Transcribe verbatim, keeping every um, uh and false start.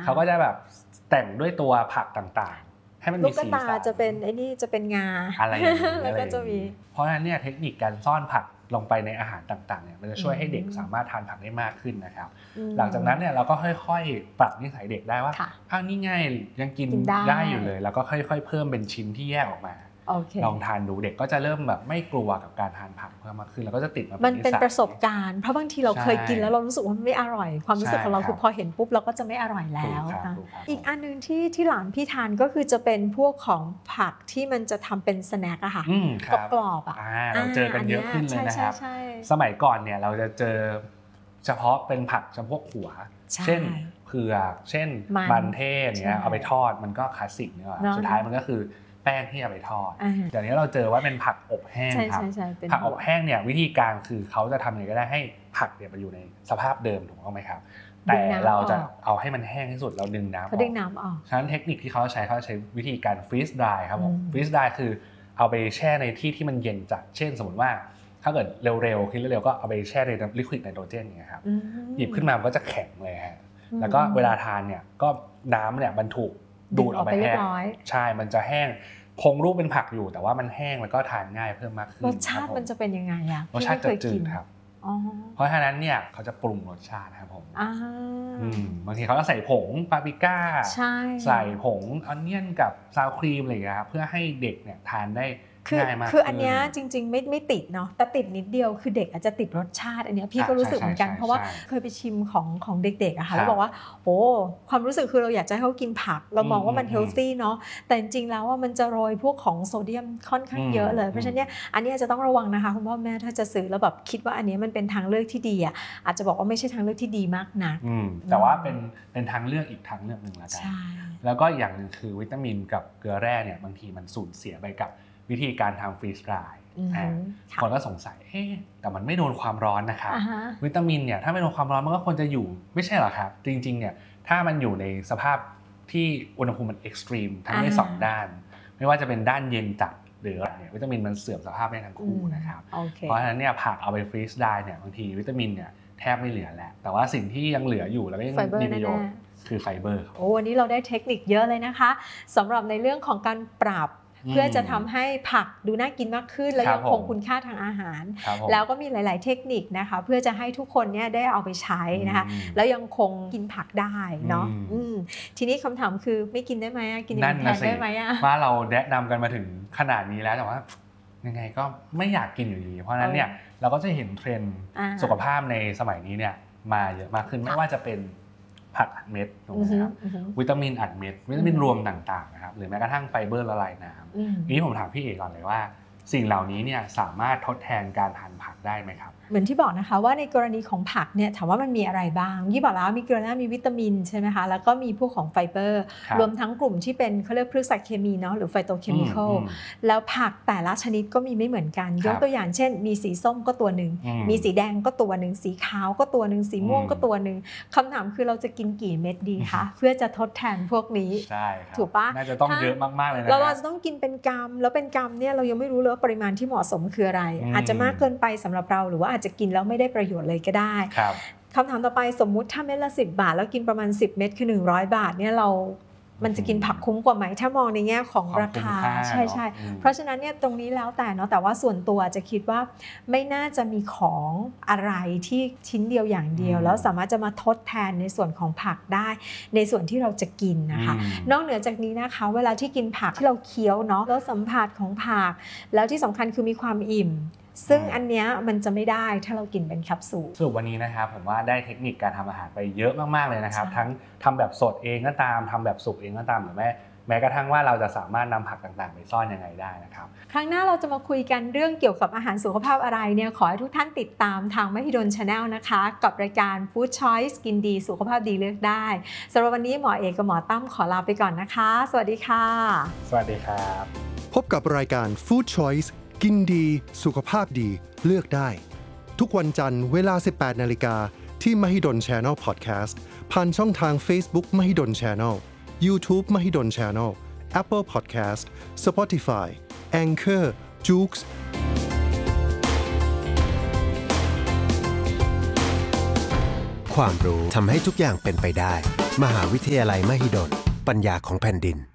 เขาก็จะแบบแต่งด้วยตัวผักต่างๆให้มันมีสีสันลูกตาจะเป็นไอ้นี่จะเป็นงาอะไรอย่างเงี้ยแล้วก็จะมีเพราะฉะนั้นเนี่ยเทคนิคการซ่อนผักลงไปในอาหารต่างๆเนี่ยมันจะช่วยให้เด็กสามารถทานผักได้มากขึ้นนะครับหลังจากนั้นเนี่ยเราก็ค่อยๆปรับนิสัยเด็กได้ว่าอ้าวนี่ง่ายยังกินได้อยู่เลยแล้วก็ค่อยๆเพิ่มเป็นชิ้นที่แยกออกมาลองทานดูเด็กก็จะเริ่มแบบไม่กลัวกับการทานผักเพิ่มมากขึ้นแล้วก็จะติดมาเป็นนิสัยมันเป็นประสบการณ์เพราะบางทีเราเคยกินแล้วเรารู้สึกว่ามันไม่อร่อยความรู้สึกของเราคือพอเห็นปุ๊บเราก็จะไม่อร่อยแล้วนะอีกอันนึงที่ที่หลานพี่ทานก็คือจะเป็นพวกของผักที่มันจะทำเป็นสแน็คอะค่ะกรอบๆอะเราเจอกันเยอะขึ้นเลยนะครับสมัยก่อนเนี่ยเราจะเจอเฉพาะเป็นผักเฉพาะหัวเช่นเผือกเช่นมันเทศเนี้ยเอาไปทอดมันก็คลาสสิกเนอะสุดท้ายมันก็คือแป้งที่เอาไปทอดเดี๋ยวนี้เราเจอว่าเป็นผักอบแห้งครับผักอบแห้งเนี่ยวิธีการคือเขาจะทำยังไงก็ได้ให้ผักเนี่ยไปอยู่ในสภาพเดิมถูกต้องไหมครับแต่เราจะเอาให้มันแห้งที่สุดเราดึงน้ำออกดึงน้ำออกฉะนั้นเทคนิคที่เขาใช้เขาใช้วิธีการฟรีซดรายครับผมฟรีซดรายคือเอาไปแช่ในที่ที่มันเย็นจัดเช่นสมมติว่าถ้าเกิดเร็วๆคิดเร็วๆก็เอาไปแช่ในลิควิดไนโตรเจนอย่างเงี้ยครับหยิบขึ้นมามันก็จะแข็งเลยฮะแล้วก็เวลาทานเนี่ยก็น้ำเนี่ยมันถูกดูดออกไปแห้งใช่มันจะแห้งคงรูปเป็นผักอยู่แต่ว่ามันแห้งแล้วก็ทานง่ายเพิ่มมากขึ้นรสชาติมันจะเป็นยังไงอะรสชาติจะจืดครับเพราะฉะนั้นเนี่ยเขาจะปรุงรสชาตินะครับผมบางทีเขาจะใส่ผงปาปริก้าใส่ผงออนเนียนกับซาวครีมอะไรอย่างเงี้ยครับเพื่อให้เด็กเนี่ยทานได้ง่ายมากคืออันนี้จริงๆไม่ไม่ติดเนาะแต่ติดนิดเดียวคือเด็กอาจจะติดรสชาติอันนี้พี่ก็รู้สึกเหมือนกันเพราะว่าเคยไปชิมของของเด็กๆอะค่ะแล้วบอกว่าโอ้ความรู้สึกคือเราอยากจะให้เขากินผักเรามองว่ามันเฮลตี้เนาะแต่จริงๆแล้วว่ามันจะโรยพวกของโซเดียมค่อนข้างเยอะเลยเพราะฉะนั้นเนี่ยอันนี้จะต้องระวังนะคะคุณพ่อแม่ถ้าจะซื้อแล้วแบบคิดว่าอันนี้มันเป็นทางเลือกที่ดีอะอาจจะบอกว่าไม่ใช่ทางเลือกที่ดีมากนักแต่ว่าเป็นเป็นทางเลือกอีกทางเลือกหนึ่งละกันแล้วก็อย่างนึงคือวิตามินกับเกลือแร่เนี่ยบางทีมันสูญเสียไปกับวิธีการทำฟรีซดรายคนก็สงสัยเอ๊ะแต่มันไม่โดนความร้อนนะครับวิตามินเนี่ยถ้าไม่โดนความร้อนมันก็ควรจะอยู่ไม่ใช่หรอครับจริงๆเนี่ยถ้ามันอยู่ในสภาพที่อุณหภูมิมันเอ็กซ์ตรีมทั้งในสองด้านไม่ว่าจะเป็นด้านเย็นจัดหรือเนี่ยวิตามินมันเสื่อมสภาพได้ทั้งคู่นะครับเพราะฉะนั้นเนี่ยผักเอาไปฟรีซดรายเนี่ยบางทีวิตามินเนี่ยแทบไม่เหลือแล้วแต่ว่าสิ่งที่ยังเหลืออยู่แล้วก็ยังมีประโยชน์คือไฟเบอร์โอ้วันนี้เราได้เทคนิคเยอะเลยนะคะสำหรับในเรื่องของการปรับเพื่อจะทำให้ผักดูน่ากินมากขึ้นและยังคงคุณค่าทางอาหารแล้วก็มีหลายๆเทคนิคนะคะเพื่อจะให้ทุกคนเนี่ยได้เอาไปใช้นะคะแล้วยังคงกินผักได้เนาะทีนี้คำถามคือไม่กินได้ไหมกินอย่างแทนได้ไหมว่าเราแนะนำกันมาถึงขนาดนี้แล้วแต่ว่ายังไงก็ไม่อยากกินอยู่ดีเพราะนั้นเนี่ยเราก็จะเห็นเทรนด์สุขภาพในสมัยนี้เนี่ยมาเยอะมากขึ้นไม่ว่าจะเป็นผักอัดเม็ดนะครับวิตามินอัดเม็ดวิตามินรวมต่างๆนะครับหรือแม้กระทั่งไฟเบอร์ละลายน้ำทีนี้ผมถามพี่เอกก่อนเลยว่าสิ่งเหล่านี้เนี่ยสามารถทดแทนการทานผักได้ไหมครับเหมือนที่บอกนะคะว่าในกรณีของผักเนี่ยถามว่ามันมีอะไรบ้างยี่บอกแล้วมีเกลือแร่มีวิตามินใช่ไหมคะแล้วก็มีพวกของไฟเบอร์รวมทั้งกลุ่มที่เป็นเขาเรียกพืชสัตว์เคมีเนาะหรือไฟโตเคมีคอลแล้วผักแต่ละชนิดก็มีไม่เหมือนกันยกตัวอย่างเช่นมีสีส้มก็ตัวหนึ่งมีสีแดงก็ตัวหนึ่งสีขาวก็ตัวหนึ่งสีม่วงก็ตัวหนึ่งคำถามคือเราจะกินกี่เม็ดดีคะเพื่อจะทดแทนพวกนี้ถูกปะน่าจะต้องเยอะมากๆเลยนะเราเราจะต้องกินเป็นกรัมแล้วเป็นกรัมเนี่ยเรายังไม่รู้เลยว่าปริมาณที่เหมาะสมคืออะไรอาจจะมากเกินไปสำหรับเราหรือว่าอาจจะกินแล้วไม่ได้ประโยชน์เลยก็ได้คำถามต่อไปสมมุติถ้าเม็ดละสิบบาทแล้วกินประมาณสิบเม็ดคือหนึ่งร้อยบาทเนี่ยเรามันจะกินผักคุ้มกว่าไหมถ้ามองในแง่ของราคาใช่ใช่เพราะฉะนั้นเนี่ยตรงนี้แล้วแต่เนาะแต่ว่าส่วนตัวจะคิดว่าไม่น่าจะมีของอะไรที่ชิ้นเดียวอย่างเดียวแล้วสามารถจะมาทดแทนในส่วนของผักได้ในส่วนที่เราจะกินนะคะนอกเหนือจากนี้นะคะเวลาที่กินผักที่เราเคี้ยวเนาะแล้วสัมผัสของผักแล้วที่สำคัญคือมีความอิ่มซึ่งอันเนี้ยมันจะไม่ได้ถ้าเรากินเป็นแคปซูลสรุปวันนี้นะครับผมว่าได้เทคนิคการทำอาหารไปเยอะมากๆเลยนะครับทั้งทำแบบสดเองก็ตามทำแบบสุกเองก็ตามหรือแม้แม้กระทั่งว่าเราจะสามารถนำผักต่างๆไปซ่อนยังไงได้นะครับครั้งหน้าเราจะมาคุยกันเรื่องเกี่ยวกับอาหารสุขภาพอะไรเนี่ยขอให้ทุกท่านติดตามทางมหิดล Channel นะคะกับรายการ Food Choice กินดีสุขภาพดีเลือกได้สำหรับวันนี้หมอเอกกับหมอตั้มขอลาไปก่อนนะคะสวัสดีค่ะสวัสดีครับพบกับรายการ Food Choiceกินดีสุขภาพดีเลือกได้ทุกวันจันทร์เวลา สิบแปดนาฬิกา ที่ Mahidol Channel Podcast ผ่านช่องทาง Facebook Mahidol Channel YouTube Mahidol Channel Apple Podcast Spotify Anchor Joox ความรู้ทำให้ทุกอย่างเป็นไปได้มหาวิทยาลัยมหิดลปัญญาของแผ่นดิน